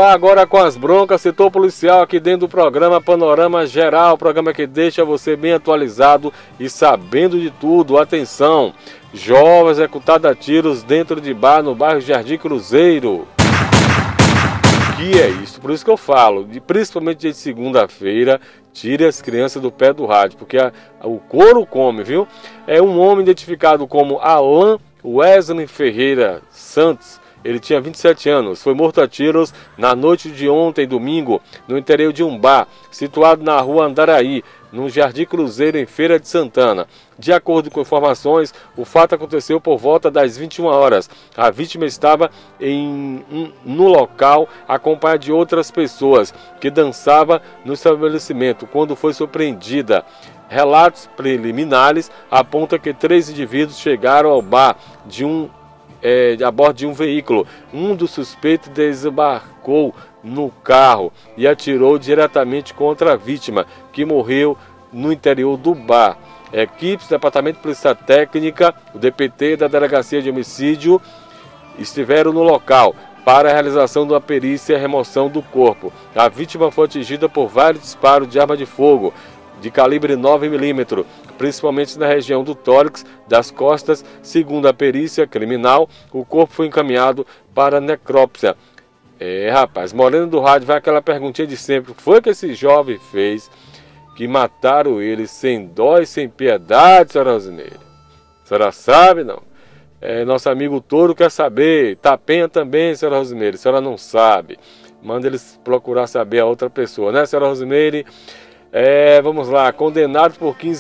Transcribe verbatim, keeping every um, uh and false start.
falar agora com as broncas, setor policial aqui dentro do programa Panorama Geral, programa que deixa você bem atualizado e sabendo de tudo. Atenção, jovem executado a tiros dentro de bar no bairro Jardim Cruzeiro. Que é isso? Por isso que eu falo, de, principalmente dia de segunda-feira, tire as crianças do pé do rádio, porque a, a, o couro come, viu? É um homem identificado como Alan Wesley Ferreira Santos. Ele tinha vinte e sete anos, foi morto a tiros na noite de ontem, domingo, no interior de um bar, situado na rua Andaraí, no Jardim Cruzeiro, em Feira de Santana. De acordo com informações, o fato aconteceu por volta das vinte e uma horas. A vítima estava em, um, no local, acompanhada de outras pessoas, que dançavam no estabelecimento, quando foi surpreendida. Relatos preliminares apontam que três indivíduos chegaram ao bar de um É, a bordo de um veículo. Um dos suspeitos desembarcou no carro e atirou diretamente contra a vítima, que morreu no interior do bar. Equipes do Departamento de Polícia Técnica, o D P T da Delegacia de Homicídio estiveram no local para a realização da perícia e a remoção do corpo. A vítima foi atingida por vários disparos de arma de fogo de calibre nove milímetros, principalmente na região do tórax, das costas. Segundo a perícia criminal, o corpo foi encaminhado para a necrópsia. É, rapaz, Moreno do Rádio, vai aquela perguntinha de sempre: o que foi que esse jovem fez que mataram ele sem dó e sem piedade, senhora Rosineire? A senhora sabe, não? É, nosso amigo Touro quer saber, Tapenha também, senhora Rosineire, a senhora não sabe. Manda eles procurar saber a outra pessoa, né, senhora Rosineire? É, vamos lá, condenado por quinze